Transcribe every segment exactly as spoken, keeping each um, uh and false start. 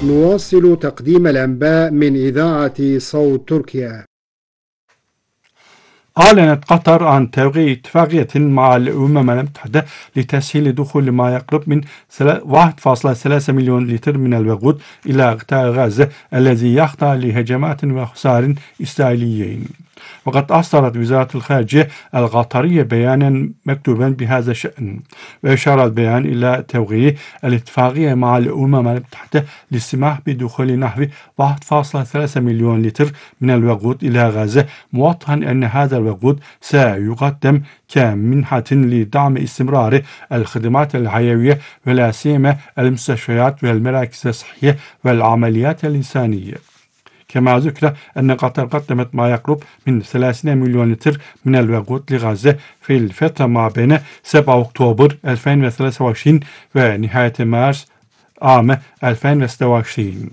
نواصل تقديم الأنباء من إذاعة صوت تركيا. أعلنت قطر عن توقيع اتفاقية مع الأمم المتحدة لتسهيل دخول ما يقرب من واحد فاصلة ثلاثة مليون لتر من الوقود إلى قطاع غزة الذي يخضع لهجمات وخسار إسرائيليين. وقد أصدرت وزارة الخارجية القطرية بيانا مكتوبا بهذا الشأن، وأشار البيان إلى توقيع الاتفاقية مع الأمم المتحدة للسماح بدخول نحو واحد فاصلة ثلاثة مليون لتر من الوقود إلى غزة، موضحا أن هذا الوقود سيقدم كمنحة لدعم استمرار الخدمات الحيوية ولا سيما المستشفيات والمراكز الصحية والعمليات الإنسانية. كما ذكر أن قطر قدمت ما يقرب من ثلاثين مليون لتر من الوقود لغزة في الفترة ما بين سبعة أكتوبر ألفين وثلاثة وعشرين ونهاية مارس عام ألفين وستة وعشرين.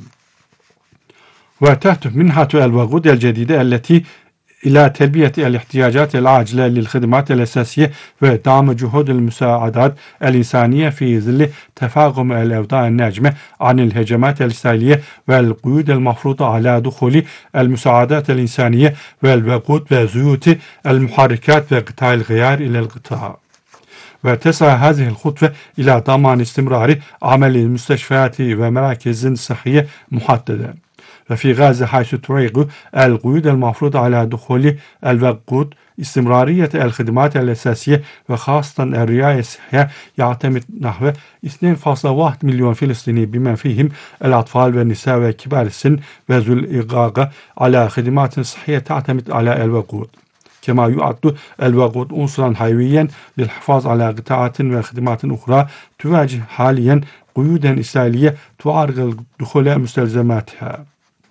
وتهدف منحة الوقود الجديدة التي إلى تلبية الاحتياجات العاجلة للخدمات الأساسية ودعم جهود المساعدات الإنسانية في ظل تفاقم الأوضاع الناجمة عن الهجمات الإسرائيلية والقيود المفروضة على دخول المساعدات الإنسانية والوقود وزيوت المحركات وقطاع الغيار إلى القطاع. وتسعى هذه الخطوة إلى ضمان استمرار عمل المستشفيات ومراكز صحية محددة. وفي غزة حيث تعيق القيود المفروضة على دخول الوقود استمرارية الخدمات الأساسية وخاصة الرعاية الصحية، يعتمد نحو اثنين فاصلة واحد مليون فلسطيني بما فيهم الأطفال والنساء وكبار السن وذو الإعاقة على خدمات صحية تعتمد على الوقود. كما يعد الوقود عنصرا حيويا للحفاظ على قطاعات وخدمات أخرى تواجه حاليا قيودا إسرائيلية تعرقل دخول مستلزماتها.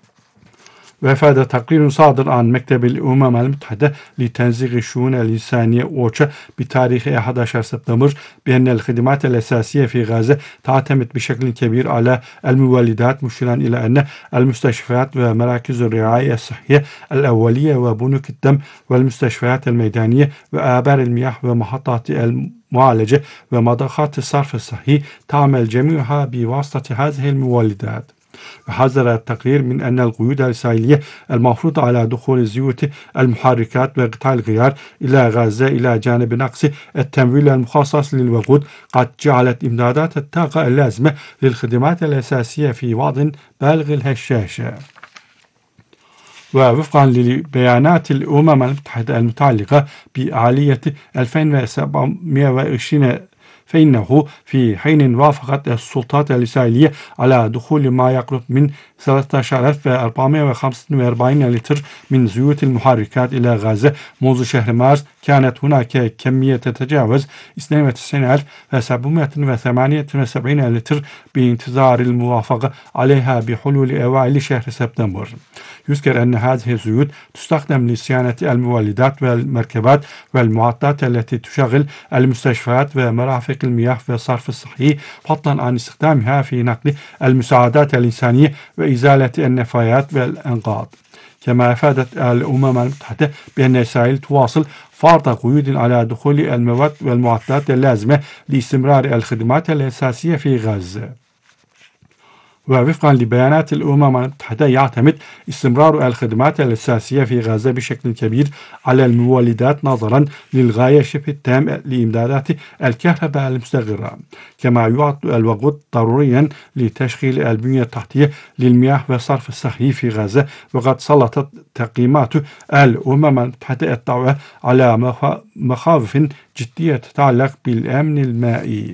وأفاد تقرير صادر عن مكتب الأمم المتحدة لتنسيق الشؤون الإنسانية أوتشا بتاريخ أحد عشر سبتمبر بأن الخدمات الأساسية في غزة تعتمد بشكل كبير على المولدات، مشيرا إلى أن المستشفيات ومراكز الرعاية الصحية الأولية وبنوك الدم والمستشفيات الميدانية وآبار المياه ومحطات المعالجة ومضخات الصرف الصحي تعمل جميعها بواسطة هذه المولدات. وحذر التقرير من أن القيود الإسرائيلية المفروضة على دخول الزيوت المحركات وقطاع الغيار إلى غزة إلى جانب نقص التمويل المخصص للوقود قد جعلت إمدادات الطاقة اللازمة للخدمات الأساسية في وضع بالغ الهشاشة. ووفقا لبيانات الأمم المتحدة المتعلقة بآلية ألفين وسبعمائة وعشرين، فإنه في حين وافقت السلطات الإسرائيلية على دخول ما يقرب من ثلاثة عشر ألف وأربعمائة وخمسة وأربعين لتر من زيوت المحركات إلى غزة منذ شهر مارس، كانت هناك كمية تتجاوز اثنين وتسعين ألف وسبعمائة وثمانية وسبعين لتر بانتظار الموافقة عليها بحلول أوائل شهر سبتمبر. يذكر أن هذه الزيوت تستخدم لصيانة المولدات والمركبات والمعدات التي تشغل المستشفيات ومرافق المياه والصرف الصحي، فضلا عن استخدامها في نقل المساعدات الإنسانية وإزالة النفايات والأنقاض. كما أفادت الأمم المتحدة بأن إسرائيل تواصل فرض قيود على دخول المواد والمعدات اللازمة لاستمرار الخدمات الأساسية في غزة. ووفقا لبيانات الأمم المتحدة يعتمد استمرار الخدمات الأساسية في غزة بشكل كبير على المولدات نظرا للغاية شبه التام لإمدادات الكهرباء المستقرة. كما يعد الوقود ضروريا لتشغيل البنية التحتية للمياه والصرف الصحي في غزة، وقد سلطت تقييمات الأمم المتحدة الضوء على مخاوف جدية تتعلق بالأمن المائي.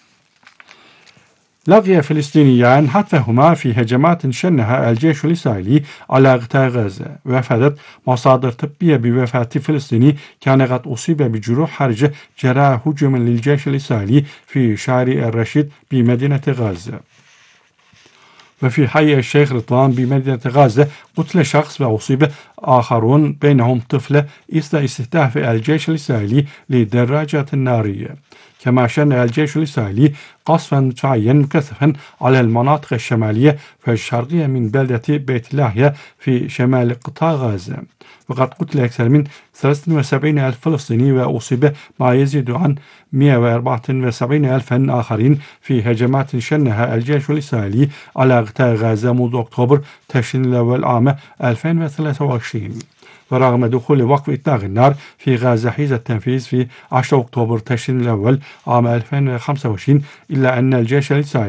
لقي فلسطينيان حتفهما في هجمات شنها الجيش الإسرائيلي على قطاع غزة. وافادت مصادر طبية بوفاة فلسطيني كان قد أصيب بجروح حرجة جراء هجوم للجيش الإسرائيلي في شارع الرشيد بمدينة غزة. وفي حي الشيخ رضوان بمدينة غزة قتل شخص وأصيب آخرون بينهم طفلة إثر استهداف الجيش الإسرائيلي لدراجة نارية. كما شن الجيش الإسرائيلي قصفا مدفعيا مكثفا على المناطق الشمالية والشرقية من بلدة بيت لاهيا في شمال قطاع غزة. وقد قتل أكثر من ثلاثة وسبعين ألف فلسطيني وأصيب ما يزيد عن مئة وأربعة وسبعين ألفا آخرين في هجمات شنها الجيش الإسرائيلي على قطاع غزة منذ أكتوبر تشرين الأول عام ألفين وثلاثة وعشرين. ورغم دخول وقف إطلاق النار في غزة حيز التنفيذ في عشرة أكتوبر تشرين الأول عام ألفين وخمسة وعشرين إلا أن الجيش الإسرائيلي